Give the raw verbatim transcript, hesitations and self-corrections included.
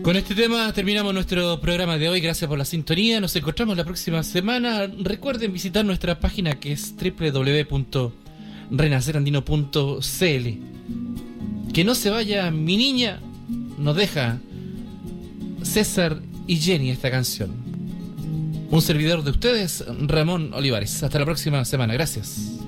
Con este tema terminamos nuestro programa de hoy. Gracias por la sintonía. Nos encontramos la próxima semana. Recuerden visitar nuestra página que es doble u doble u doble u punto renacer andino punto c l. Que no se vaya mi niña. Nos deja César y Jenny esta canción. Un servidor de ustedes, Ramón Olivares. Hasta la próxima semana. Gracias.